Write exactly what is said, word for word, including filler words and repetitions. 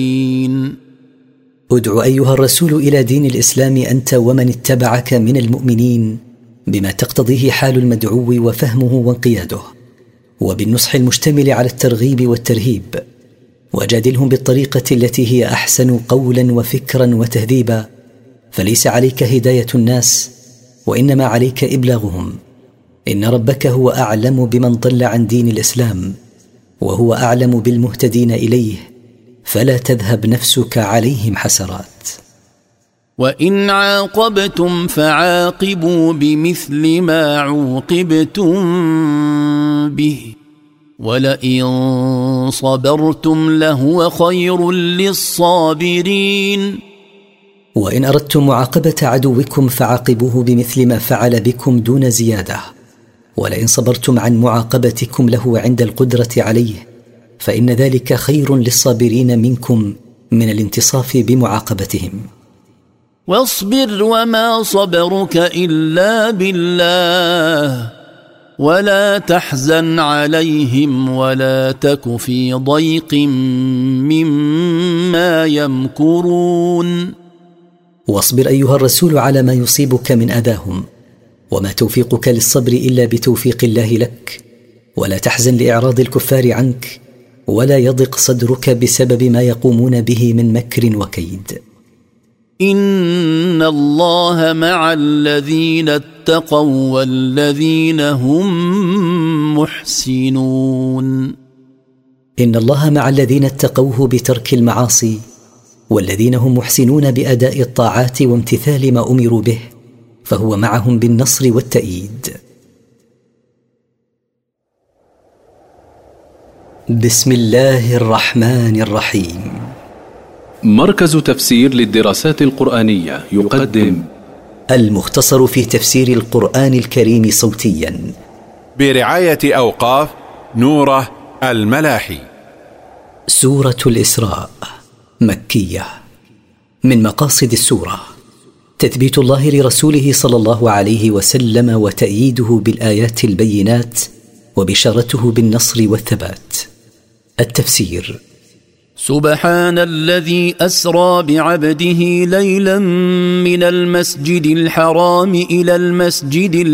ادع أيها الرسول إلى دين الإسلام أنت ومن اتبعك من المؤمنين بما تقتضيه حال المدعو وفهمه وانقياده، وبالنصح المشتمل على الترغيب والترهيب، وجادلهم بالطريقة التي هي أحسن قولا وفكرا وتهذيبا، فليس عليك هداية الناس وإنما عليك إبلاغهم. إن ربك هو أعلم بمن ضل عن دين الإسلام، وهو أعلم بالمهتدين إليه، فلا تذهب نفسك عليهم حسرات. وإن عاقبتم فعاقبوا بمثل ما عوقبتم به ولئن صبرتم لهو خير للصابرين. وإن أردتم معاقبة عدوكم فعاقبوه بمثل ما فعل بكم دون زيادة، ولئن صبرتم عن معاقبتكم له عند القدرة عليه فإن ذلك خير للصابرين منكم من الانتصاف بمعاقبتهم. واصبر وما صبرك إلا بالله ولا تحزن عليهم ولا تك في ضيق مما يمكرون. واصبر أيها الرسول على ما يصيبك من أذاهم، وما توفيقك للصبر إلا بتوفيق الله لك، ولا تحزن لإعراض الكفار عنك، ولا يضق صدرك بسبب ما يقومون به من مكر وكيد. إن الله مع الذين اتقوا والذين هم محسنون. إن الله مع الذين اتقوه بترك المعاصي، والذين هم محسنون بأداء الطاعات وامتثال ما أمروا به، فهو معهم بالنصر والتأييد. بسم الله الرحمن الرحيم. مركز تفسير للدراسات القرآنية يقدم المختصر في تفسير القرآن الكريم صوتيا برعاية أوقاف نوره الملاحي. سورة الإسراء مكية. من مقاصد السورة تثبيت الله لرسوله صلى الله عليه وسلم وتأييده بالآيات البينات وبشارته بالنصر والثبات. التفسير: سبحان الذي أسرى بعبده ليلا من المسجد الحرام إلى المسجد